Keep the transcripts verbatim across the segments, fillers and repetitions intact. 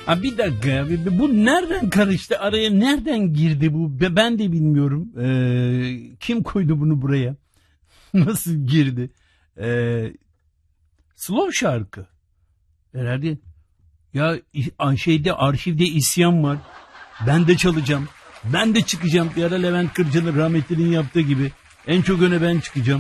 Ha bir dakika ya, bu nereden karıştı, araya nereden girdi bu, ben de bilmiyorum. Ee, kim koydu bunu buraya? Nasıl girdi? Ee, slow şarkı herhalde. Ya şeyde, arşivde isyan var. Ben de çalacağım. Ben de çıkacağım. Bir ara Levent Kırca'nın rahmetlinin yaptığı gibi. En çok öne ben çıkacağım.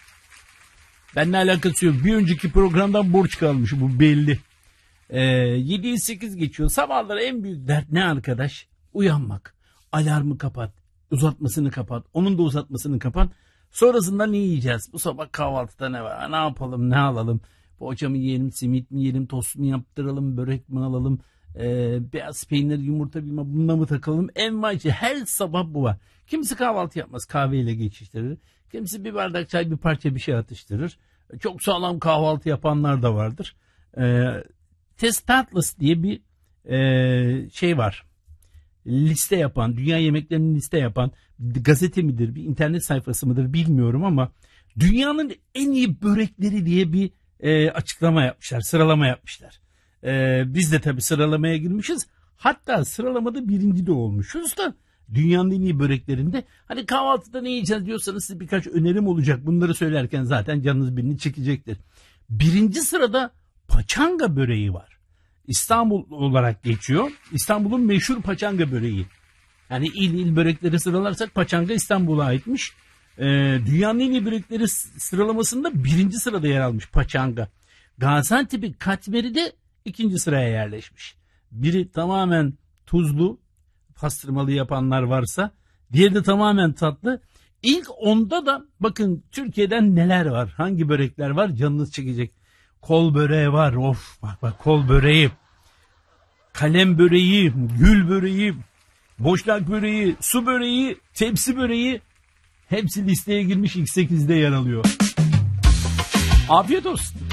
Benimle alakası yok. Bir önceki programdan borç kalmış, bu belli. Ee, yediye sekiz geçiyor. Sabahları en büyük dert ne arkadaş? Uyanmak. Alarmı kapat. Uzatmasını kapat. Onun da uzatmasını kapat. Sonrasında ne yiyeceğiz? Bu sabah kahvaltıda ne var? Ne yapalım, ne alalım? Poğaça mı yiyelim, simit mi yiyelim, tost mu yaptıralım, börek mi alalım? Ee, beyaz peynir, yumurta bilmem, bununla mı takalım? Envaice, her sabah bu var. Kimisi kahvaltı yapmaz, kahveyle geçiştirir. Kimisi bir bardak çay, bir parça bir şey atıştırır. Çok sağlam kahvaltı yapanlar da vardır. Ee, Testatlas diye bir e, şey var. Liste yapan, dünya yemeklerini liste yapan, gazete midir, bir internet sayfası mıdır bilmiyorum ama dünyanın en iyi börekleri diye bir e, açıklama yapmışlar, sıralama yapmışlar. E, biz de tabii sıralamaya girmişiz. Hatta sıralamada birinci de olmuşuz da dünyanın en iyi böreklerinde. Hani kahvaltıda ne yiyeceğiz diyorsanız size birkaç önerim olacak. Bunları söylerken zaten canınız birini çekecektir. Birinci sırada paçanga böreği var. İstanbul olarak geçiyor. İstanbul'un meşhur paçanga böreği. Yani il il börekleri sıralarsak paçanga İstanbul'a aitmiş. Ee, dünyanın en iyi börekleri sıralamasında birinci sırada yer almış paçanga. Gaziantep'in katmeri de ikinci sıraya yerleşmiş. Biri tamamen tuzlu, pastırmalı yapanlar varsa, diğeri de tamamen tatlı. İlk onda da bakın Türkiye'den neler var, hangi börekler var, canınız çekecek. Kol böreği var, of bak bak, kol böreği, kalem böreği, gül böreği, boşnak böreği, su böreği, tepsi böreği, hepsi listeye girmiş, ilk sekizde yer alıyor. Afiyet olsun.